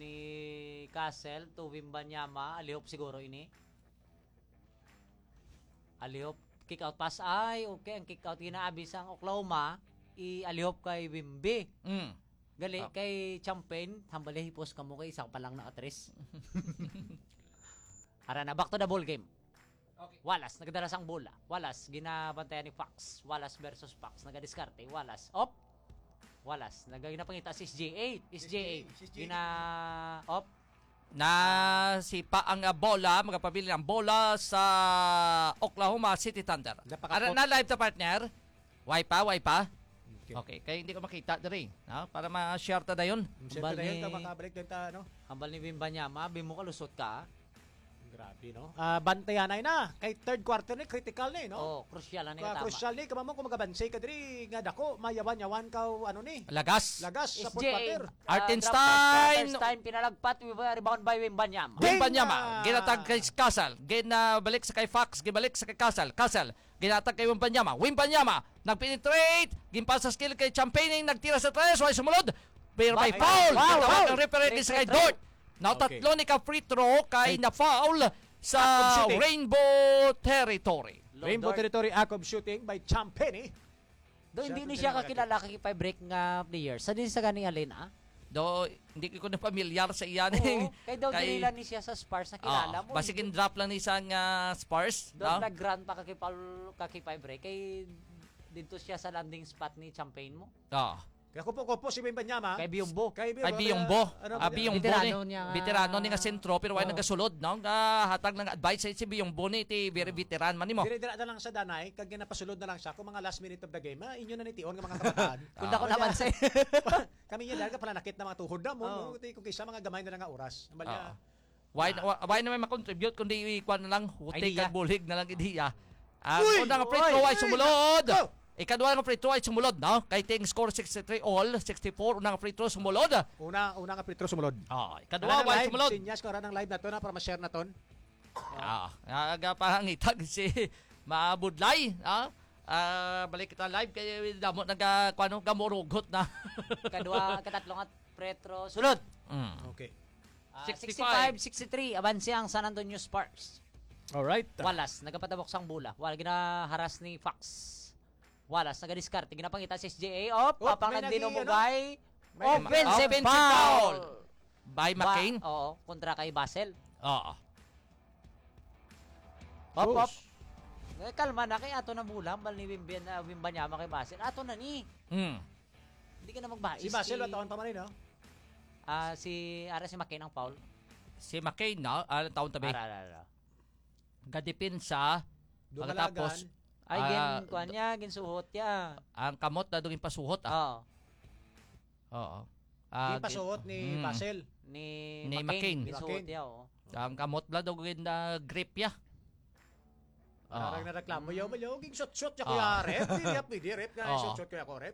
ni Castle to Wimbanyama. Alihop siguro ini. Alihop. Kick out pass. Ay, okay. Ang kick out ginaabis ang Oklahoma. I-alihop kay Wimby. Gali, kay Champagne. Hambali, hipos ka mo kay isang palang na atres. Ara na, back to the ball game. Okay. Wallace, nagdala sang bola. Wallace, ginabantayan ni Fox. Wallace versus Fox. Nagadiskarte. Wallace, op. Wallace, ginapangita si SJ8. SJ8. Op. Na sipa ang bola, magpabili ng bola sa Oklahoma City Thunder. Na live ta partner. Wipa. Okay, kaya hindi ko makita diri, no? Para ma-share ta dayon. Hambal ni makabalik din ta, no? Hambal ni Wimbanyama, bimo ka lusot ka. Grabe, no? Bantayan na. Kay third quarter ni critical ni, no? Oh, crucial na tama. Crucial ni kamamo kung magabansay ka diri nga dako, mayawan-yawan ka ano ni? Lagas sa fourth quarter. Artenstein pinalagpat, rebound by Wimbanyama. Wimbanyama, ginatag kay Castle, ginabalik sa kay Fox, gibalik sa kay Castle. Castle, ginatag kay Wimbanyama. Wimbanyama, nagpenetrate, ginpasa skill kay Champagne, nagtira sa tres, way sumulod. Pero by foul, ginatawag ang referee sa kay Dort. Now, tatlo ni ka free throw kay na foul sa Rainbow Territory. Rainbow Territory act of shooting by Champagne. Do hindi ni siya kakilala kay break nga player. Sa din sa gani Alena. Do hindi ko na familiar sa iyan. Kay daw dinila ni siya sa Spurs na kilala mo. Basigin drop lang ni isang Spurs. Do nag-run pa kay break kay dito siya sa landing spot ni Champagne mo. Kaya kupo si Wimbanyama. Kay Biyombo. Biyombo veterano ni nga sentro pero wala nagasulod, no? Hatag ng advice sa si Biyombo ni ti very veteran man nimo. Dire na lang sa danay kag ginapasulod na lang siya kung mga last minute of the game. Inyo na ni tion nga mga kabataan. Kung dako naman sa kami niya dahil ka pala nakit na mga tuhod na mo. Kung kaysa mga gamay na nga oras. Why na may makontribute kundi ikuan na lang hutik at bulig na lang ideya. Ang unang free throw ay sumulod. Ikadwa nga free throw ay sumulod, no? Kay ting score 63 all, 64 unang free throw sumulod. Una nga free throw sumulod. Ikadwa ay sumulod. Sinyas ko ng live na to na para ma-share na ton. Pangitag si Maabudlay, balik kita live kay damo gamurugot na. Katatlong at free throw sulod. Okay. 65-63 abansi ang San Antonio Spurs. Alright. Wallace nagapatabok sang bola. Wala ginaharas ni Fox. Wallace nagadiskarte, ginapangita si SJA. Papangad din mo gay. Offensive foul by McCain. Oo, kontra kay Basel. Oo. Hop. Kalma na kay ato na bola, bal ni Wimbanyama kay Basel. Ato na ni. Hindi ka na magbais. Si Basel taon pa man no? Si McCain ang foul. Si McCain na taon tabi. Gadipinsa pagkatapos ginsuhot ya. Ang kamot na doon pasuhot. Oo. Pasuhot ni Basel. Ni McCain. Ginsuhot ya. Ang kamot na doon grip ya. Parang nareklamo yaw ging shot ya kuya rep. Hindi rep na shot kuya ko rep.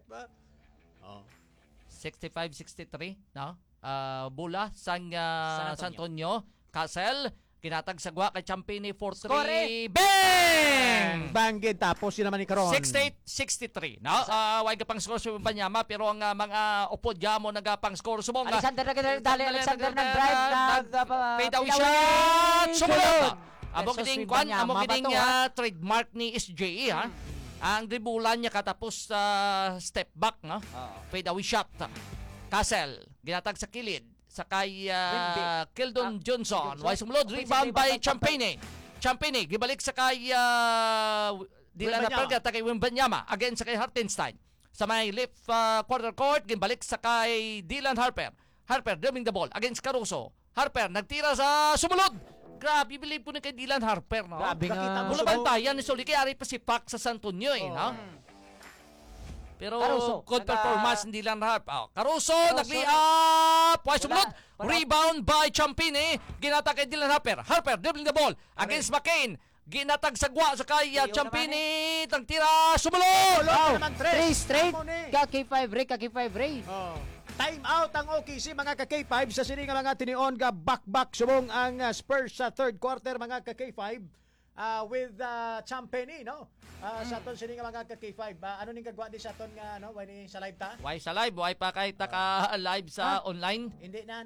65-63, no? Bola San Antonio. Castle kinatag sagwa kay Champagne 4-3. Bang! Banggid tapos sila man ni karon. 68-63. No? Way pang score sa Wimbanyama pero ang mga upod mo nagapang score subong. Alexander nag-drive fade away shot. Sumunod. Amo kining trademark ni SJ ha. Ang dribulan niya katapos step back, no? Fade away shot. Castle ginatag sa kilid sakay Keldon Johnson. Way sumulod, rebound by Champagne. Champagne gibalik sakay dila na perga kay Wimbanyama again sakay Hartenstein. Sa may left quarter court gibalik sakay Dylan Harper. Harper dribbling the ball against Caruso. Harper nagtira sa sumulod. Grabe, believe po na kay Dylan Harper, no? Grabe nga. Mula bantayan ni Soli kay ari pa si Pac sa San Antonio, no? Pero good performance ni Dylan Harper. Caruso nag-lay-up. Sumulod. Rebound by Champagne. Ginatag kay Dylan Harper. Harper dribbling the ball against McCain. Ginatag sagwa sa kay Champagne. Tangtira. Sumulod. 3 straight. Kaki 5 Ray. Time out ang OKC mga ka-K5 sa sini nga mga tinion ga back subong ang Spurs sa third quarter mga ka-K5 with Champagne no sa ton sini nga mga ka-K5 ano ning kagwa di sa ton nga no wani sa live ta why sa live why pa kay ta ka live sa online hindi na